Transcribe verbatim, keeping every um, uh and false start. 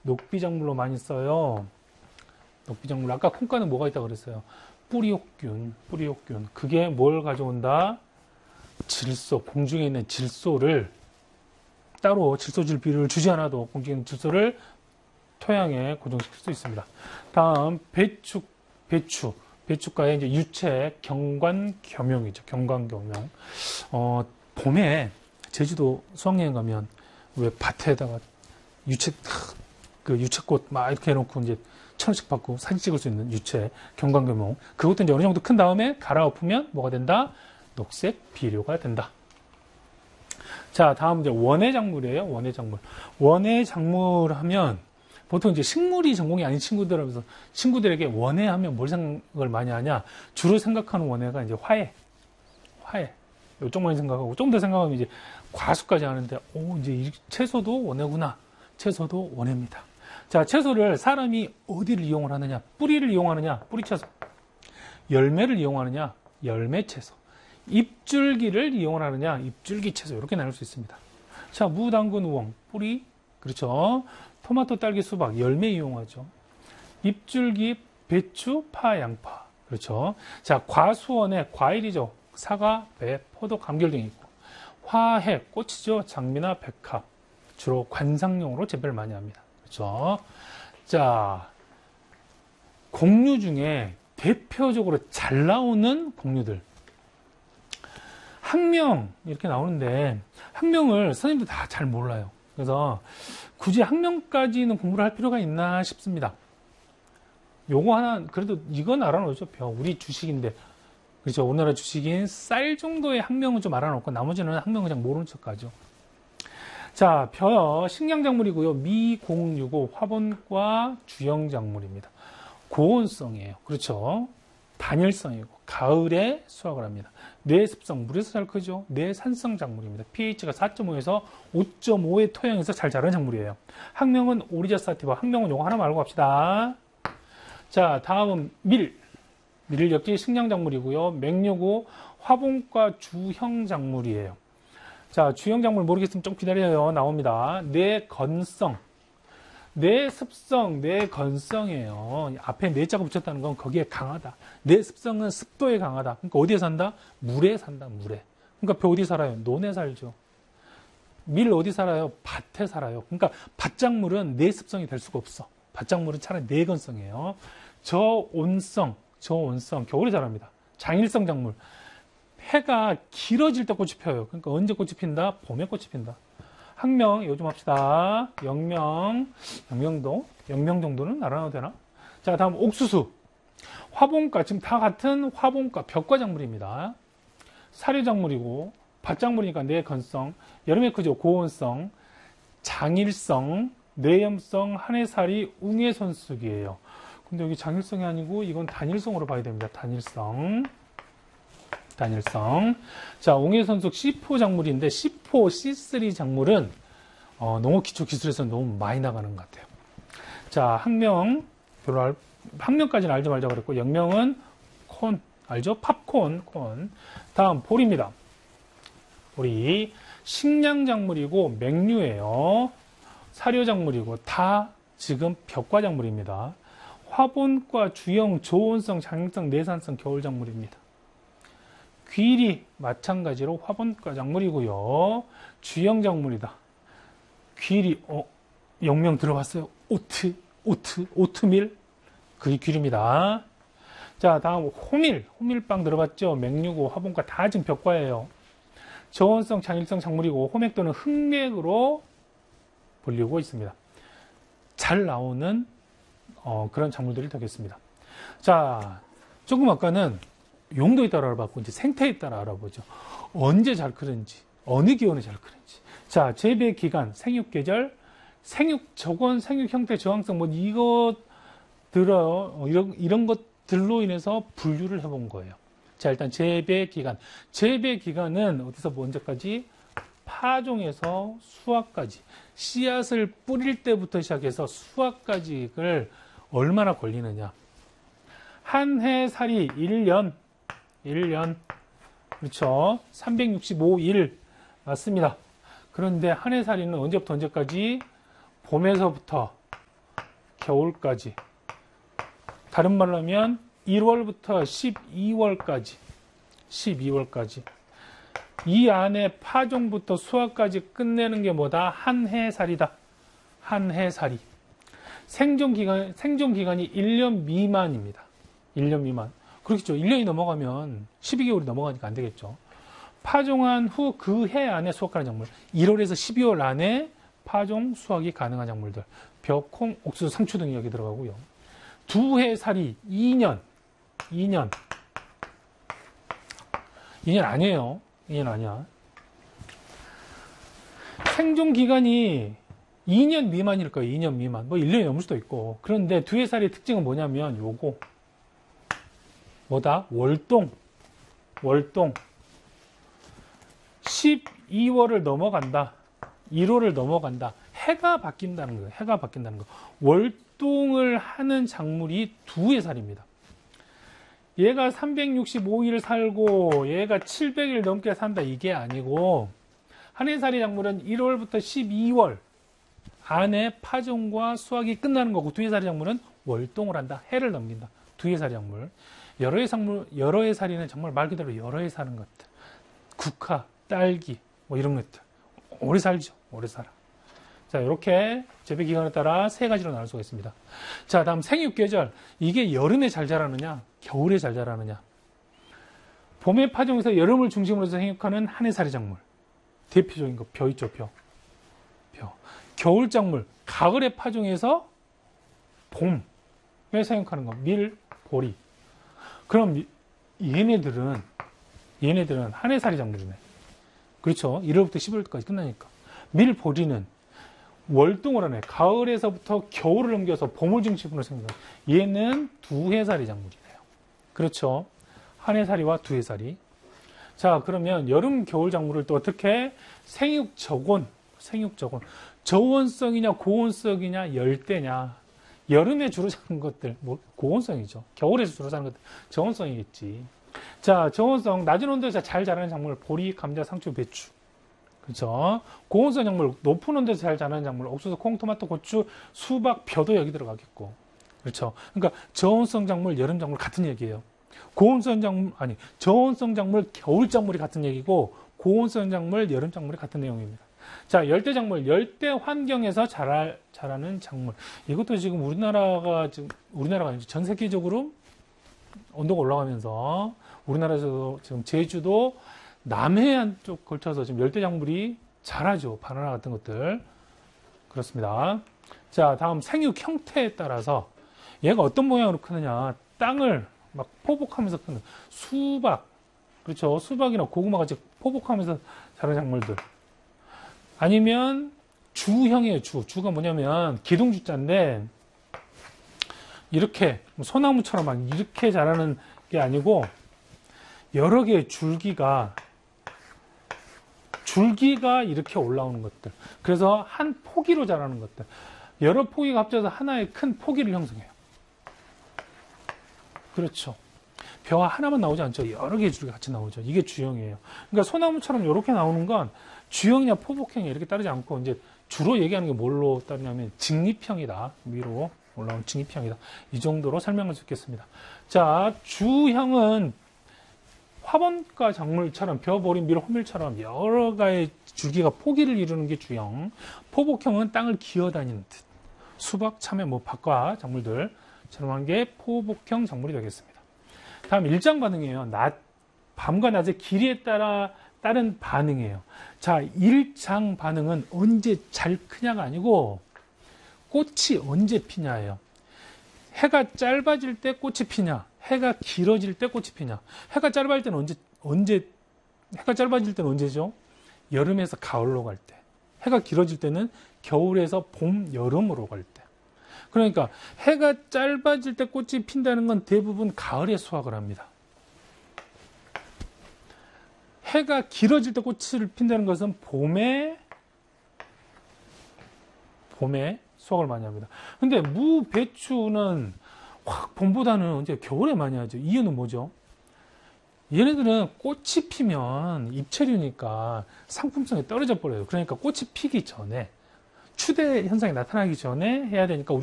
녹비작물로 많이 써요. 녹비작물. 아까 콩가는 뭐가 있다고 그랬어요? 뿌리옥균, 뿌리옥균. 그게 뭘 가져온다? 질소, 공중에 있는 질소를 따로 질소질 비료를 주지 않아도 공중에 있는 질소를 토양에 고정시킬 수 있습니다. 다음 배추, 배추, 배추가의 이제 유채 경관겸용이죠. 경관겸용. 어, 봄에 제주도 수학여행 가면 왜 밭에다가 유채 그 유채꽃 막 이렇게 해놓고 이제 천 원씩 받고 사진 찍을 수 있는 유채 경관겸용. 그것도 이제 어느 정도 큰 다음에 갈아엎으면 뭐가 된다? 녹색 비료가 된다. 자, 다음 이제 원예작물이에요. 원예작물. 원예작물 하면 보통 이제 식물이 전공이 아닌 친구들 하면서 친구들에게 원예하면 뭘 생각을 많이 하냐? 주로 생각하는 원예가 이제 화예. 화예. 요쪽만 생각하고 좀 더 생각하면 이제 과수까지 하는데, 오, 이제 채소도 원예구나. 채소도 원예입니다. 자, 채소를 사람이 어디를 이용을 하느냐? 뿌리를 이용하느냐? 뿌리 채소. 열매를 이용하느냐? 열매 채소. 잎줄기를 이용을 하느냐? 잎줄기 채소. 이렇게 나눌 수 있습니다. 자, 무, 당근, 우엉. 뿌리. 그렇죠. 토마토, 딸기, 수박. 열매 이용하죠. 잎줄기, 배추, 파, 양파. 그렇죠. 자, 과수원의 과일이죠. 사과, 배, 포도, 감귤 등이 있고. 화해, 꽃이죠. 장미나 백합. 주로 관상용으로 재배를 많이 합니다. 그렇죠. 자, 곡류 중에 대표적으로 잘 나오는 곡류들. 학명 이렇게 나오는데 학명을 선생님도 다 잘 몰라요. 그래서 굳이 학명까지는 공부를 할 필요가 있나 싶습니다. 요거 하나 그래도 이건 알아놓죠. 우리 주식인데, 그렇죠. 우리나라 주식인 쌀 정도의 학명은 좀 알아놓고 나머지는 학명을 그냥 모르는 척하죠. 자, 벼 식량작물이고요. 미공유고 화분과 주영작물입니다. 고온성이에요. 그렇죠. 단일성이고 가을에 수확을 합니다. 내습성, 물에서 잘 크죠. 내산성 작물입니다. pH가 사 점 오에서 오 점 오의 토양에서 잘 자라는 작물이에요. 학명은 오리자 사티바. 학명은 요거 하나 말고 갑시다. 자, 다음은 밀. 밀 역시 식량작물이고요. 맹류고 화분과 주형 작물이에요. 자, 주형 작물 모르겠으면 좀 기다려요. 나옵니다. 내건성. 내습성, 내건성이에요. 앞에 내자가 붙였다는 건 거기에 강하다. 내습성은 습도에 강하다. 그러니까 어디에 산다? 물에 산다, 물에. 그러니까 벼 어디 살아요? 논에 살죠. 밀 어디 살아요? 밭에 살아요. 그러니까 밭작물은 내습성이 될 수가 없어. 밭작물은 차라리 내건성이에요. 저온성, 저온성. 겨울에 자랍니다. 장일성 작물. 해가 길어질 때 꽃이 펴요. 그러니까 언제 꽃이 핀다? 봄에 꽃이 핀다. 학명, 이거 좀 합시다. 영명, 영명도, 영명 정도는 알아놔도 되나? 자, 다음 옥수수. 화분과, 지금 다 같은 화분과 벽과 작물입니다. 사료작물이고, 밭작물이니까 내건성, 여름에 크죠. 고온성, 장일성, 내염성, 한해살이, 웅해선숙이에요. 근데 여기 장일성이 아니고, 이건 단일성으로 봐야 됩니다. 단일성. 단일성. 자, 웅해선숙 씨포 작물인데 씨포, 씨 쓰리 작물은 어, 농업 기초 기술에서는 너무 많이 나가는 것 같아요. 자, 학명 별로 알, 학명까지는 알지 말자 그랬고, 영명은 콘 알죠? 팝콘, 콘. 다음 보리입니다. 보리 식량 작물이고 맹류예요. 사료 작물이고 다 지금 벽과 작물입니다. 화분과 주형, 저온성, 장일성, 내산성 겨울 작물입니다. 귀리 마찬가지로 화분과 작물이고요. 주형 작물이다. 귀리, 어, 영명 들어봤어요? 오트, 오트, 오트밀? 그게 귀리입니다. 자, 다음 호밀, 호밀빵 들어봤죠? 맹류고 화분과 다 지금 벽과예요. 저온성, 장일성 작물이고 호맥 또는 흑맥으로 불리고 있습니다. 잘 나오는 어, 그런 작물들이 되겠습니다. 자, 조금 아까는 용도에 따라 알아봤고 이제 생태에 따라 알아보죠. 언제 잘 크는지, 어느 기온에 잘 크는지. 자, 재배 기간, 생육 계절, 생육 적원, 생육 형태, 저항성 뭐 이것 들어 이런 이런 것들로 인해서 분류를 해본 거예요. 자, 일단 재배 기간. 재배 기간은 어디서 언제까지? 파종에서 수확까지. 씨앗을 뿌릴 때부터 시작해서 수확까지를 얼마나 걸리느냐. 한 해 살이 일 년. 일 년. 그렇죠. 삼백육십오 일. 맞습니다. 그런데 한 해 살이는 언제부터 언제까지? 봄에서부터 겨울까지. 다른 말로 하면 일월부터 십이월까지. 십이월까지. 이 안에 파종부터 수확까지 끝내는 게 뭐다? 한 해살이다. 한 해살이. 생존 기간, 생존 기간이 일 년 미만입니다. 일 년 미만. 그렇겠죠. 일 년이 넘어가면 십이 개월이 넘어가니까 안 되겠죠. 파종한 후 그 해 안에 수확하는 작물. 일월에서 십이월 안에 파종, 수확이 가능한 작물들. 벼, 콩, 옥수수, 상추 등이 여기 들어가고요. 두 해 살이 이 년. 이 년. 이 년 아니에요. 이 년 아니야. 생존 기간이 이 년 미만일 거예요. 이 년 미만. 뭐 일 년이 넘을 수도 있고. 그런데 두 해 살의 특징은 뭐냐면 요거. 뭐다? 월동. 월동. 십이월을 넘어간다. 일월을 넘어간다. 해가 바뀐다는 거예요. 해가 바뀐다는 거. 월동을 하는 작물이 두 해 살입니다. 얘가 삼백육십오 일 살고 얘가 칠백 일 넘게 산다. 이게 아니고 한 해살이 작물은 일월부터 십이월 안에 파종과 수확이 끝나는 거고 두 해살이 작물은 월동을 한다. 해를 넘긴다. 두 해살이 작물. 여러 해 작물, 여러 해 살이는 정말 말 그대로 여러 해 사는 것들. 국화, 딸기, 뭐 이런 것들. 오래 살죠. 오래 살아. 자, 이렇게 재배 기간에 따라 세 가지로 나눌 수가 있습니다. 자, 다음 생육 계절. 이게 여름에 잘 자라느냐, 겨울에 잘 자라느냐. 봄에 파종해서 여름을 중심으로 해서 생육하는 한 해살이 작물. 대표적인 거, 벼 있죠, 벼. 벼. 겨울 작물, 가을에 파종해서 봄에 생육하는 거, 밀, 보리. 그럼 얘네들은, 얘네들은 한 해살이 작물이네. 그렇죠. 일월부터 십이월까지 끝나니까. 밀, 보리는 월동을 하네. 가을에서부터 겨울을 넘겨서 봄을 중심으로 생각. 얘는 두 해살이 작물이네요. 그렇죠. 한 해살이와 두 해살이. 자, 그러면 여름, 겨울 작물을 또 어떻게 생육 저온, 생육 저온. 저온성이냐, 고온성이냐, 열대냐. 여름에 주로 사는 것들, 뭐, 고온성이죠. 겨울에서 주로 사는 것들, 저온성이겠지. 자, 저온성, 낮은 온도에서 잘 자라는 작물, 보리, 감자, 상추, 배추. 그렇죠. 고온성 작물, 높은 온도에서 잘 자라는 작물, 옥수수, 콩, 토마토, 고추, 수박, 벼도 여기 들어가겠고. 그렇죠. 그러니까 저온성 작물, 여름 작물 같은 얘기예요. 고온성 작물, 아니, 저온성 작물, 겨울 작물이 같은 얘기고, 고온성 작물, 여름 작물이 같은 내용입니다. 자, 열대 작물, 열대 환경에서 자라, 자라는 작물. 이것도 지금 우리나라가, 지금, 우리나라가 아니죠. 전 세계적으로 온도가 올라가면서, 우리나라에서 지금 제주도, 남해안 쪽 걸쳐서 지금 열대 작물이 자라죠. 바나나 같은 것들. 그렇습니다. 자, 다음 생육 형태에 따라서 얘가 어떤 모양으로 크느냐. 땅을 막 포복하면서 크는 수박. 그렇죠. 수박이나 고구마 같이 포복하면서 자라는 작물들. 아니면 주형이에요. 주. 주가 뭐냐면 기둥주자인데 이렇게 소나무처럼 막 이렇게 자라는 게 아니고 여러 개의 줄기가 줄기가 이렇게 올라오는 것들. 그래서 한 포기로 자라는 것들. 여러 포기가 합쳐서 하나의 큰 포기를 형성해요. 그렇죠. 벼 하나만 나오지 않죠. 여러 개의 줄기가 같이 나오죠. 이게 주형이에요. 그러니까 소나무처럼 이렇게 나오는 건 주형이냐 포복형이 이렇게 따르지 않고 이제 주로 얘기하는 게 뭘로 따르냐면 직립형이다. 위로 올라온 직립형이다. 이 정도로 설명할 수 있겠습니다. 자, 주형은 화분과 작물처럼 벼, 보리, 밀, 호밀처럼 여러 가지 줄기가 포기를 이루는 게 주형. 포복형은 땅을 기어다니는 듯. 수박, 참외, 뭐 밭과 작물들처럼 한 게 포복형 작물이 되겠습니다. 다음 일장 반응이에요. 낮, 밤과 낮의 길이에 따라 따른 반응이에요. 자, 일장 반응은 언제 잘 크냐가 아니고 꽃이 언제 피냐예요. 해가 짧아질 때 꽃이 피냐, 해가 길어질 때 꽃이 피냐. 해가 짧아질 때는 언제, 언제, 해가 짧아질 때는 언제죠? 여름에서 가을로 갈 때. 해가 길어질 때는 겨울에서 봄, 여름으로 갈 때. 그러니까 해가 짧아질 때 꽃이 핀다는 건 대부분 가을에 수확을 합니다. 해가 길어질 때 꽃을 핀다는 것은 봄에, 봄에 수확을 많이 합니다. 근데 무, 배추는 확 봄보다는 이제 겨울에 많이 하죠. 이유는 뭐죠? 얘네들은 꽃이 피면 입체류니까 상품성이 떨어져 버려요. 그러니까 꽃이 피기 전에 추대 현상이 나타나기 전에 해야 되니까 우리